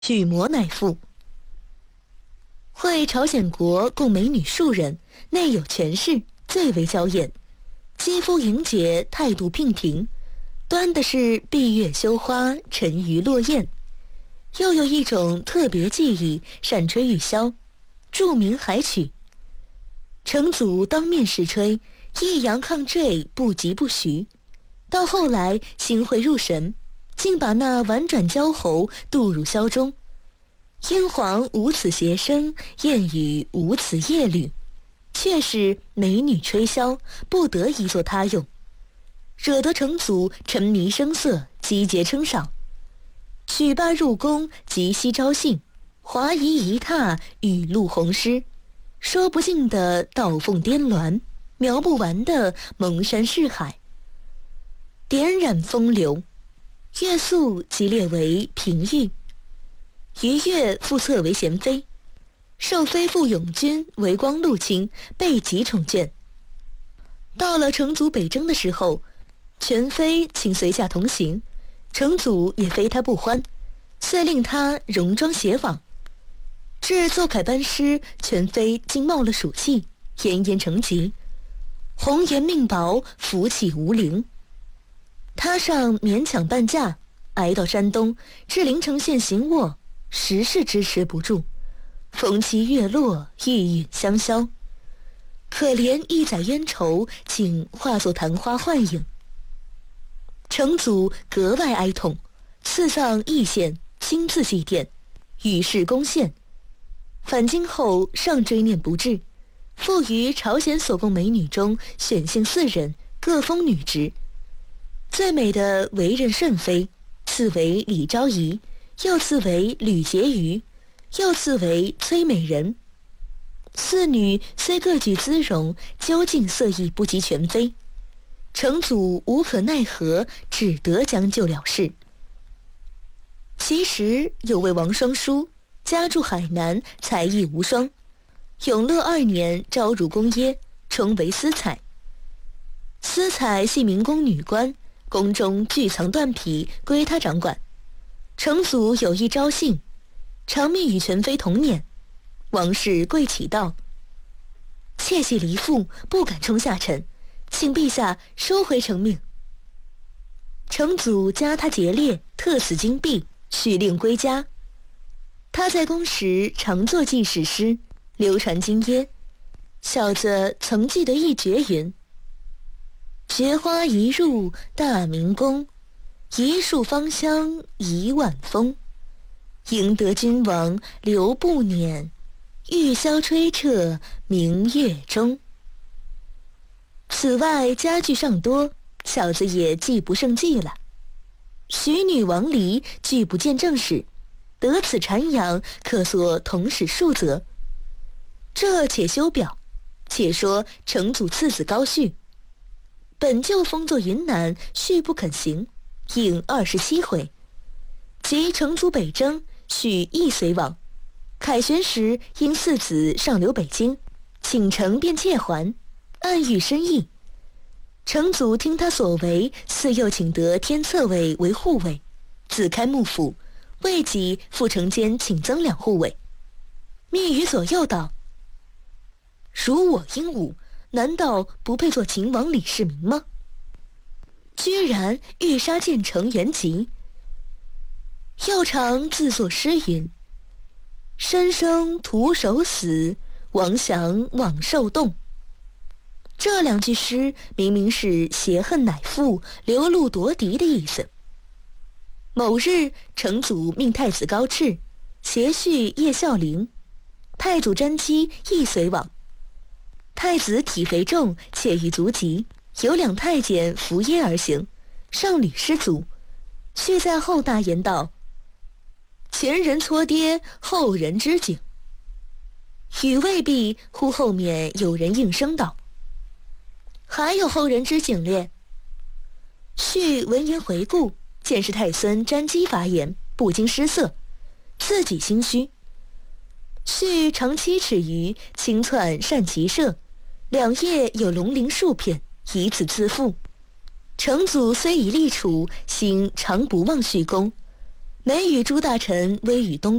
取魔乃父。会朝鲜国共美女数人，内有权势，最为娇艳，肌肤莹洁，态度娉婷，端的是闭月羞花，沉鱼落雁。又有一种特别技艺，善吹玉箫，著名海曲。成祖当面试吹，抑扬抗坠，不疾不徐。到后来心会入神，竟把那婉转娇喉渡入箫中。英皇无此谐声，燕语无此夜律，却是美女吹箫，不得已作他用，惹得成祖沉迷声色，击节称赏。曲罢入宫，即夕朝幸，华仪一踏，雨露红湿，说不尽的倒凤颠鸾，描不完的蒙山市海。点染风流，月宿即列为嫔御，余月复册为贤妃，受妃父永君为光禄卿，备极宠眷。到了成祖北征的时候，全妃请随驾同行，成祖也非他不欢，遂令他戎装携往。至奏凯班师，全妃竟冒了暑气，炎炎成疾，红颜命薄，福气无灵。他上勉强半驾，挨到山东，至临城县行卧，实是支持不住，风起月落，玉殒香消。可怜一载冤仇，竟化作昙花幻影。成祖格外哀痛，赐葬义县，亲自祭奠，与世公献。返京后尚追念不至，复于朝鲜所供美女中选幸4人，各封女职。最美的为任顺妃，赐为李昭仪，又赐为吕婕妤，又赐为崔美人。4女虽各具姿容，究竟色艺不及全妃。成祖无可奈何，只得将就了事。其实有位王双叔，家住海南，才艺无双。永乐2年招入宫耶，充为司采。司采系明宫女官，宫中俱藏缎匹，归他掌管。成祖有意招幸，常密与全妃同辇。王氏跪祈道：“妾系离父，不敢冲下尘，请陛下收回成命。”成祖加他节烈，特赐金币，许令归家。他在宫时常作记事诗，流传今耶。小子曾记得一绝云：“菊花一入大明宫，一树芳香一万风。赢得君王留不辇，玉箫吹彻明月中。”此外佳句尚多，小子也记不胜记了。许女王离拒不见正史，得此禅养，可作同史数则。这且休表，且说成祖次子高绪，本就封作云南，绪不肯行，应27回。及成祖北征，绪亦随往。凯旋时，因4子上留北京，请成便窃还，暗喻深意。成祖听他所为，似又请得天策尉为护卫，自开幕府，未几复承间请增2护卫。密语左右道：“如我英武，难道不配做秦王李世民吗？”居然欲杀建成元吉。又常自作诗云：“生生徒手死，王祥枉受冻。”这2句诗明明是挟恨乃父，流露夺嫡的意思。某日，成祖命太子高炽携续叶孝陵，太祖詹基亦随往。太子体肥重，且欲足疾，有2太监扶耶而行，上履失足。续在后大言道：“前人搓跌，后人知景。”语未毕，忽后面有人应声道：“还有后人知景咧。”续闻言回顾，见是太孙詹基发言，不禁失色，自己心虚。续长7尺余，轻窜善骑射，2叶有龙鳞数片，以此自负。成祖虽已立储，心常不忘续功， 梅雨朱大臣，微雨东